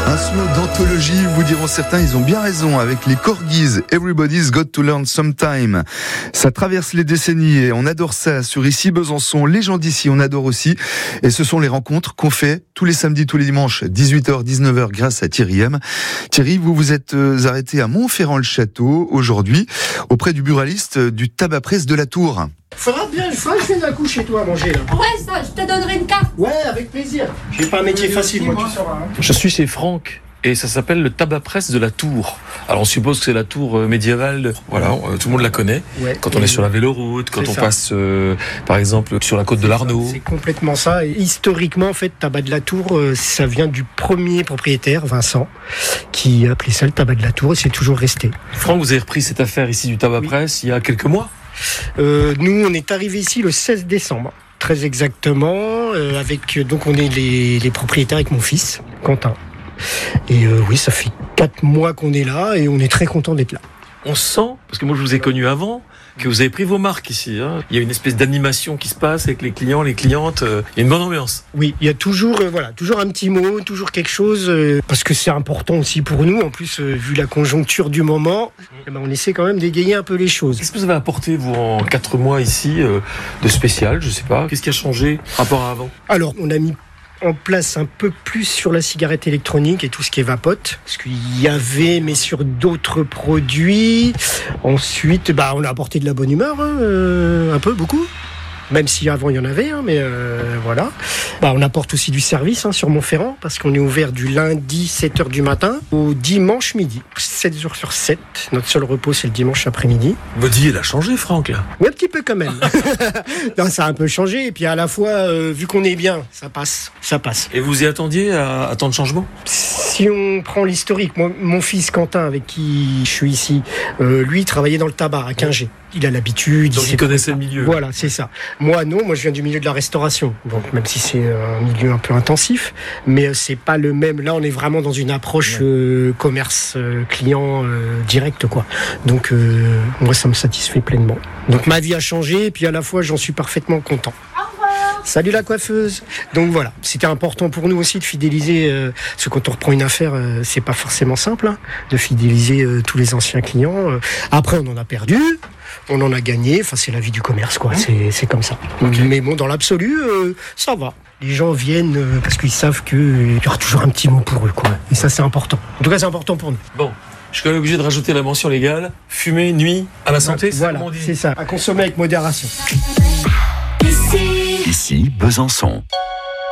Un slow d'anthologie, vous diront certains, ils ont bien raison, avec les Corgis, Everybody's Got to Learn Sometime. Ça traverse les décennies et on adore ça sur Ici Besançon. Les gens d'ici, on adore aussi. Et ce sont les rencontres qu'on fait tous les samedis, tous les dimanches, 18h, 19h, grâce à Thierry M. Thierry, vous vous êtes arrêté à Montferrand-le-Château aujourd'hui, auprès du buraliste du tabac presse de la Tour. Faudra que je vienne un coup chez toi à manger là. Ouais, ça, je te donnerai une carte. Ouais, avec plaisir. J'ai pas un métier facile, moi, tu sauras. Je suis chez Franck et ça s'appelle le tabac presse de la Tour. Alors on suppose que c'est la tour médiévale, voilà, tout le monde la connaît. Ouais. Quand on est sur la véloroute, quand on passe par exemple sur la côte de l'Arnaud. C'est complètement ça. Et historiquement, en fait, tabac de la Tour, ça vient du premier propriétaire, Vincent, qui appelait ça le tabac de la Tour et c'est toujours resté. Franck, vous avez repris cette affaire ici du tabac presse il y a quelques mois. Nous, on est arrivé ici le 16 décembre, très exactement, donc on est les propriétaires avec mon fils, Quentin. Et oui, ça fait 4 mois qu'on est là et on est très content d'être là. On sent, parce que moi je vous ai connu avant, que vous avez pris vos marques ici. Il y a une espèce d'animation qui se passe avec les clients, les clientes. Il y a une bonne ambiance. Oui, il y a toujours, toujours un petit mot, toujours quelque chose, parce que c'est important aussi pour nous. En plus, vu la conjoncture du moment, on essaie quand même d'égayer un peu les choses. Qu'est-ce que vous avez apporté, vous, en 4 mois ici, de spécial, je sais pas. Qu'est-ce qui a changé par rapport à avant ? Alors, on a mis en place un peu plus sur la cigarette électronique et tout ce qui est vapote, parce qu'il y avait, mais sur d'autres produits. Ensuite, on a apporté de la bonne humeur, un peu, beaucoup. Même si avant il y en avait, mais voilà. On apporte aussi du service sur Montferrand, parce qu'on est ouvert du lundi 7h du matin au dimanche midi. 7 jours sur 7. Notre seul repos, c'est le dimanche après-midi. Votre vie, elle a changé, Franck, là. Oui, un petit peu quand même. Non, ça a un peu changé. Et puis à la fois, vu qu'on est bien, ça passe. Et vous y attendiez à tant de changements ? Si on prend l'historique, moi, mon fils Quentin, avec qui je suis ici, lui, il travaillait dans le tabac à Quingé. Il a l'habitude. Donc il connaissait le milieu. Voilà, c'est ça. Moi, non, je viens du milieu de la restauration. Donc même si c'est un milieu un peu intensif, mais c'est pas le même. Là, on est vraiment dans une approche commerce client direct, quoi. Donc moi, ça me satisfait pleinement. Donc ma vie a changé, et puis à la fois, j'en suis parfaitement content. Salut la coiffeuse. Donc voilà, c'était important pour nous aussi de fidéliser, parce que quand on reprend une affaire, c'est pas forcément simple, de fidéliser tous les anciens clients. Après, on en a perdu, on en a gagné. Enfin, c'est la vie du commerce, quoi. C'est comme ça. Okay. Mais bon, dans l'absolu, ça va. Les gens viennent parce qu'ils savent qu'il y aura toujours un petit mot pour eux, quoi. Et ça, c'est important. En tout cas, c'est important pour nous. Bon. Je suis quand même obligé de rajouter la mention légale. Fumer nuit à la santé, voilà, c'est ça. À consommer avec modération. Ici Besançon.